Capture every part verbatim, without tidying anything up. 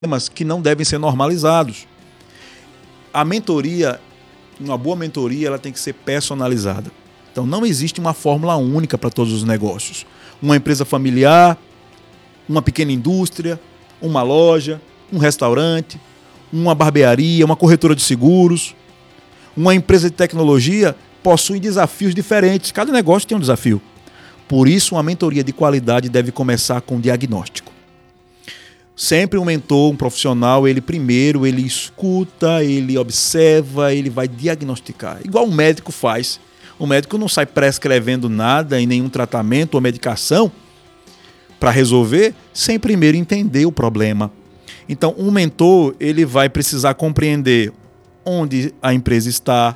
problemas que não devem ser normalizados. A mentoria, uma boa mentoria, ela tem que ser personalizada. Então não existe uma fórmula única para todos os negócios. Uma empresa familiar, uma pequena indústria, uma loja, um restaurante, uma barbearia, uma corretora de seguros, uma empresa de tecnologia possui desafios diferentes. Cada negócio tem um desafio. Por isso, uma mentoria de qualidade deve começar com diagnóstico. Sempre um mentor, um profissional, ele primeiro ele escuta, ele observa, ele vai diagnosticar. Igual um médico faz. O médico não sai prescrevendo nada em nenhum tratamento ou medicação para resolver sem primeiro entender o problema. Então, um mentor ele vai precisar compreender onde a empresa está,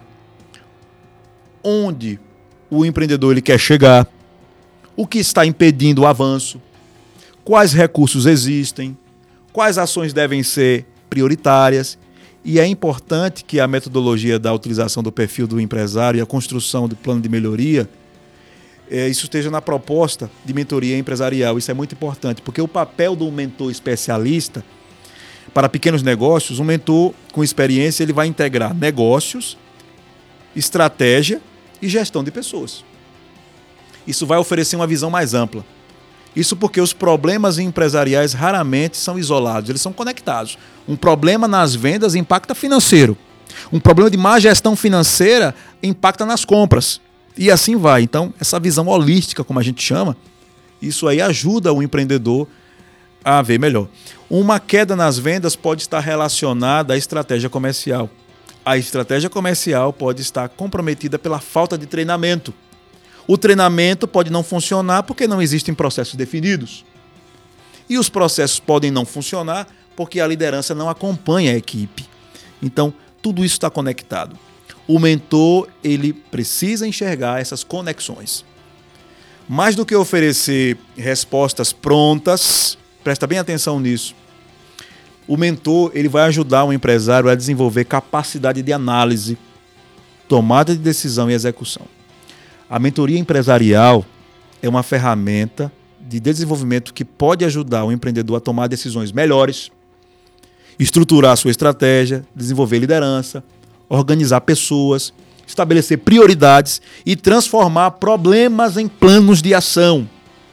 onde o empreendedor ele quer chegar, o que está impedindo o avanço, quais recursos existem, quais ações devem ser prioritárias. E é importante que a metodologia da utilização do perfil do empresário e a construção do plano de melhoria, é, isso esteja na proposta de mentoria empresarial. Isso é muito importante, porque o papel do mentor especialista para pequenos negócios, um mentor com experiência, ele vai integrar negócios, estratégia e gestão de pessoas. Isso vai oferecer uma visão mais ampla. Isso porque os problemas empresariais raramente são isolados, eles são conectados. Um problema nas vendas impacta financeiro. Um problema de má gestão financeira impacta nas compras. E assim vai. Então, essa visão holística, como a gente chama, isso aí ajuda o empreendedor a ver melhor. Uma queda nas vendas pode estar relacionada à estratégia comercial. A estratégia comercial pode estar comprometida pela falta de treinamento. O treinamento pode não funcionar porque não existem processos definidos. E os processos podem não funcionar porque a liderança não acompanha a equipe. Então, tudo isso está conectado. O mentor, ele precisa enxergar essas conexões. Mais do que oferecer respostas prontas, presta bem atenção nisso. O mentor, ele vai ajudar o empresário a desenvolver capacidade de análise, tomada de decisão e execução. A mentoria empresarial é uma ferramenta de desenvolvimento que pode ajudar o empreendedor a tomar decisões melhores, estruturar a sua estratégia, desenvolver liderança, organizar pessoas, estabelecer prioridades e transformar problemas em planos de ação.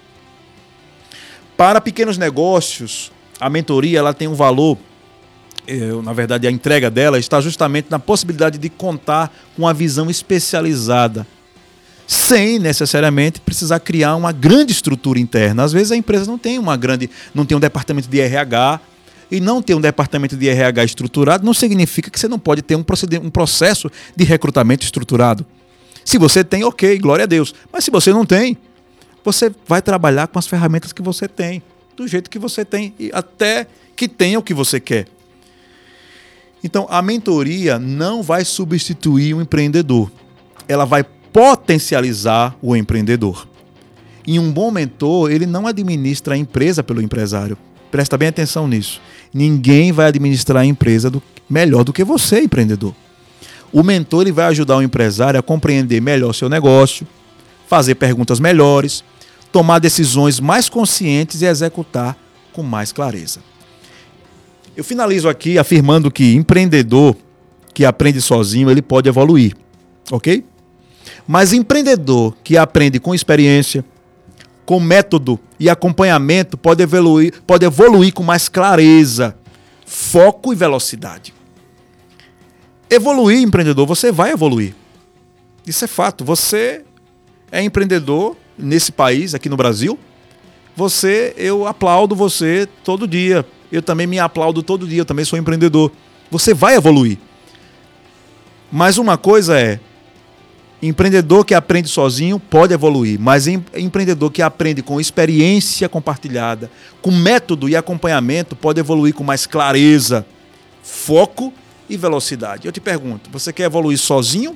Para pequenos negócios, a mentoria ela tem um valor, eu, na verdade a entrega dela está justamente na possibilidade de contar com uma visão especializada, sem necessariamente precisar criar uma grande estrutura interna. Às vezes a empresa não tem uma grande, não tem um departamento de R H, e não ter um departamento de R H estruturado não significa que você não pode ter um, um processo de recrutamento estruturado. Se você tem, ok, glória a Deus. Mas se você não tem, você vai trabalhar com as ferramentas que você tem, do jeito que você tem, e até que tenha o que você quer. Então, a mentoria não vai substituir o empreendedor. Ela vai potencializar o empreendedor. E um bom mentor, ele não administra a empresa pelo empresário. Presta bem atenção nisso. Ninguém vai administrar a empresa do, melhor do que você, empreendedor. O mentor ele vai ajudar o empresário a compreender melhor seu negócio, fazer perguntas melhores, tomar decisões mais conscientes e executar com mais clareza. Eu finalizo aqui afirmando que empreendedor que aprende sozinho, ele pode evoluir, ok? Mas empreendedor que aprende com experiência, com método e acompanhamento, pode evoluir, pode evoluir com mais clareza, foco e velocidade. Evoluir, empreendedor, você vai evoluir. Isso é fato. Você é empreendedor nesse país, aqui no Brasil. Você, eu aplaudo você todo dia. Eu também me aplaudo todo dia, eu também sou empreendedor. Você vai evoluir. Mas uma coisa é, empreendedor que aprende sozinho pode evoluir, mas empreendedor que aprende com experiência compartilhada, com método e acompanhamento, pode evoluir com mais clareza, foco e velocidade. Eu te pergunto, você quer evoluir sozinho?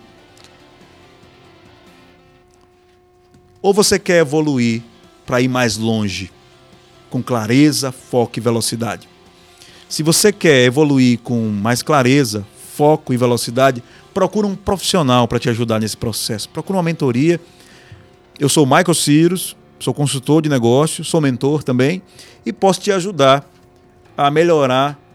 Ou você quer evoluir para ir mais longe, com clareza, foco e velocidade? Se você quer evoluir com mais clareza, foco e velocidade, procura um profissional para te ajudar nesse processo. Procura uma mentoria. Eu sou o Michael Cyrus, sou consultor de negócios, sou mentor também e posso te ajudar a melhorar